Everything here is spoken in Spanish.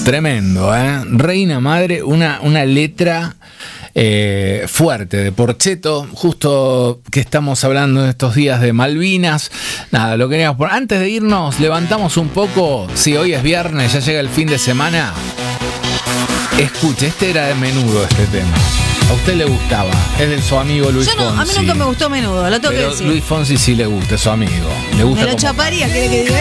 Tremendo, ¿eh? Reina Madre, una letra fuerte de Porchetto, justo que estamos hablando en estos días de Malvinas. Nada, lo queríamos poner. Antes de irnos, levantamos un poco. Si hoy es viernes, ya llega el fin de semana. Escuche, este era de Menudo, este tema. A usted le gustaba, es de su amigo Luis Fonsi. A mí nunca me gustó Menudo, lo tengo que decir. Luis Fonsi sí le gusta, es su amigo. Le gusta. Me lo chaparía, ¿quiere que diga?